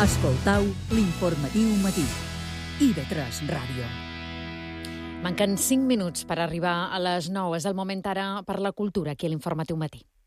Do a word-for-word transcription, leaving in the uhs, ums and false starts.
Escoltau l'informatiu matí. I V tres Ràdio. Manquen cinc minuts per arribar a les nou. És el moment ara per la cultura, aquí a l'informatiu matí.